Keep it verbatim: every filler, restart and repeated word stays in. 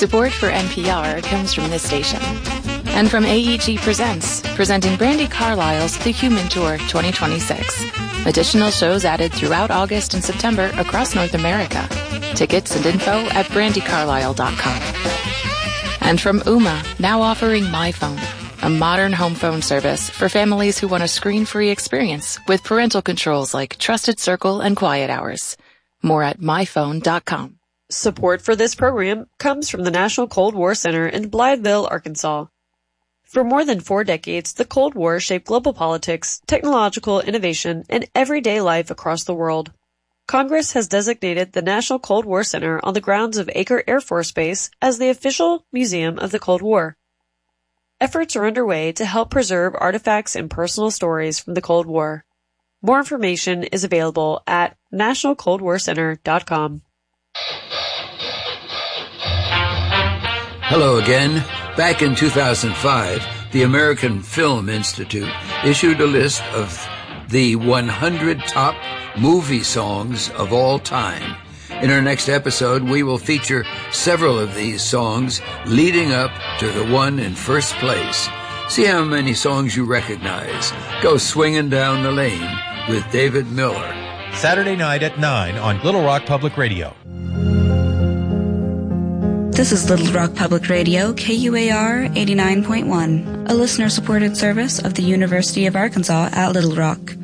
Support for N P R comes from this station. And from A E G Presents, presenting Brandi Carlile's The Human Tour twenty twenty-six. Additional shows added throughout August and September across North America. Tickets and info at brandi carlile dot com. And from Ooma, now offering MyPhone, a modern home phone service for families who want a screen-free experience with parental controls like Trusted Circle and Quiet Hours. More at my phone dot com. Support for this program comes from the National Cold War Center in Blytheville, Arkansas. For more than four decades, the Cold War shaped global politics, technological innovation, and everyday life across the world. Congress has designated the National Cold War Center on the grounds of Acre Air Force Base as the official museum of the Cold War. Efforts are underway to help preserve artifacts and personal stories from the Cold War. More information is available at national cold war center dot com. Hello again. Back in two thousand five, the American Film Institute issued a list of the one hundred top movie songs of all time. In our next episode, we will feature several of these songs leading up to the one in first place. See how many songs you recognize. Go swinging down the lane with David Miller. Saturday night at nine on Little Rock Public Radio. This is Little Rock Public Radio, K U A R eighty-nine point one, a listener-supported service of the University of Arkansas at Little Rock.